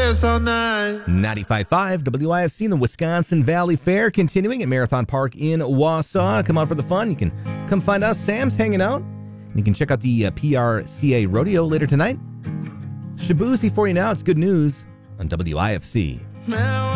dance all night. 95.5 WIFC and the Wisconsin Valley Fair continuing at Marathon Park in Wausau. Come out for the fun. You can come find us. Sam's hanging out. You can check out the PRCA Rodeo later tonight. Shabuzi for you now. It's good news on WIFC.